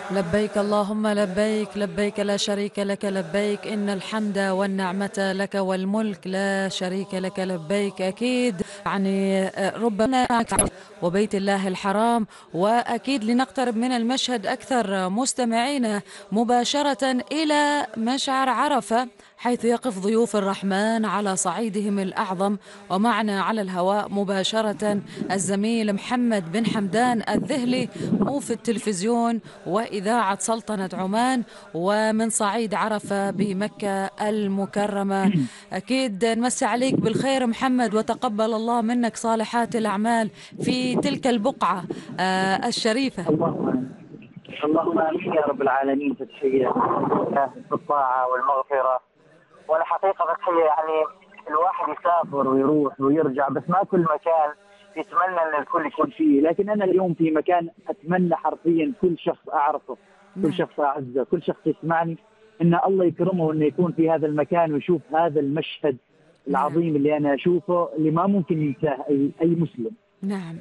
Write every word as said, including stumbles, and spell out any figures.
لبيك اللهم لبيك، لبيك لا شريك لك لبيك، إن الحمد والنعمة لك والملك لا شريك لك لبيك. أكيد يعني ربما وبيت الله الحرام، وأكيد لنقترب من المشهد أكثر مستمعين مباشرة إلى مشعر عرفة، حيث يقف ضيوف الرحمن على صعيدهم الأعظم. ومعنا على الهواء مباشرة الزميل محمد بن حمدان الذهلي، موفد التلفزيون وإذاعة سلطنة عمان، ومن صعيد عرفة بمكة المكرمة. أكيد نمسي عليك بالخير محمد، وتقبل الله منك صالحات الأعمال في تلك البقعة آه الشريفة. اللهم اللهم امين يا رب العالمين. تضحيه بالطاعه والمغفره، وانا حقيقه تضحيه يعني الواحد يسافر ويروح ويرجع، بس ما كل مكان يتمنى ان الكل يكون فيه. لكن انا اليوم في مكان اتمنى حرفيا كل شخص اعرفه، كل نعم. شخص اعزه، كل شخص يسمعني، ان الله يكرمه وانه يكون في هذا المكان ويشوف هذا المشهد نعم. العظيم اللي انا اشوفه، اللي ما ممكن ينساه اي اي مسلم. نعم.